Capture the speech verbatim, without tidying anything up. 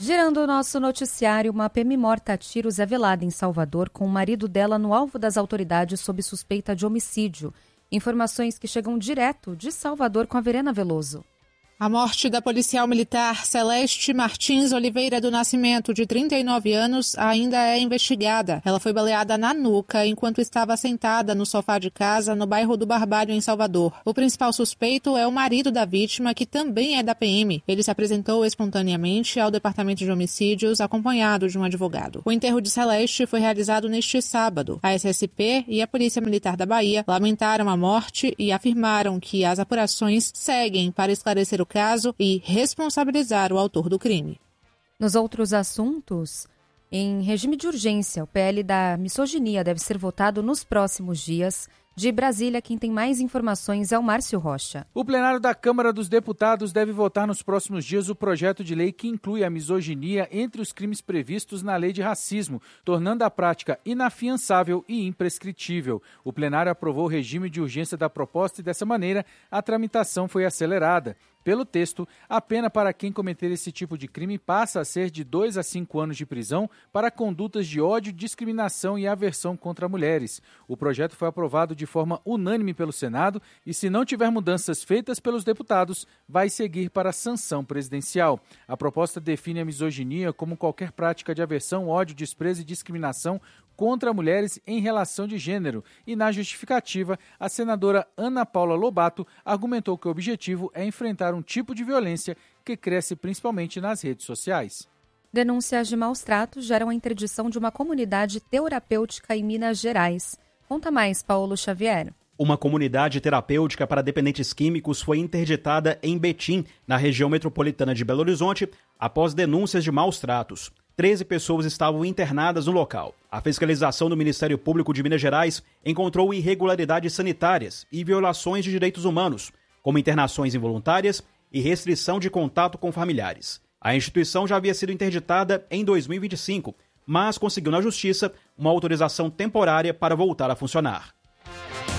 Girando o nosso noticiário, uma P M morta a tiros é velada em Salvador, com o marido dela no alvo das autoridades sob suspeita de homicídio. Informações que chegam direto de Salvador com a Verena Veloso. A morte da policial militar Celeste Martins Oliveira do Nascimento, de trinta e nove anos, ainda é investigada. Ela foi baleada na nuca enquanto estava sentada no sofá de casa no bairro do Barbalho, em Salvador. O principal suspeito é o marido da vítima, que também é da P M. Ele se apresentou espontaneamente ao Departamento de Homicídios, acompanhado de um advogado. O enterro de Celeste foi realizado neste sábado. A S S P e a Polícia Militar da Bahia lamentaram a morte e afirmaram que as apurações seguem para esclarecer o caso e responsabilizar o autor do crime. Nos outros assuntos, em regime de urgência, o P L da misoginia deve ser votado nos próximos dias. De Brasília, quem tem mais informações é o Márcio Rocha. O plenário da Câmara dos Deputados deve votar nos próximos dias o projeto de lei que inclui a misoginia entre os crimes previstos na lei de racismo, tornando a prática inafiançável e imprescritível. O plenário aprovou o regime de urgência da proposta e, dessa maneira, a tramitação foi acelerada. Pelo texto, a pena para quem cometer esse tipo de crime passa a ser de dois a cinco anos de prisão para condutas de ódio, discriminação e aversão contra mulheres. O projeto foi aprovado de forma unânime pelo Senado e, se não tiver mudanças feitas pelos deputados, vai seguir para a sanção presidencial. A proposta define a misoginia como qualquer prática de aversão, ódio, desprezo e discriminação contra mulheres em relação de gênero. E, na justificativa, a senadora Ana Paula Lobato argumentou que o objetivo é enfrentar um tipo de violência que cresce principalmente nas redes sociais. Denúncias de maus tratos geram a interdição de uma comunidade terapêutica em Minas Gerais. Conta mais, Paulo Xavier. Uma comunidade terapêutica para dependentes químicos foi interditada em Betim, na região metropolitana de Belo Horizonte, após denúncias de maus tratos. treze pessoas estavam internadas no local. A fiscalização do Ministério Público de Minas Gerais encontrou irregularidades sanitárias e violações de direitos humanos, como internações involuntárias e restrição de contato com familiares. A instituição já havia sido interditada em dois mil e vinte e cinco, mas conseguiu na Justiça uma autorização temporária para voltar a funcionar.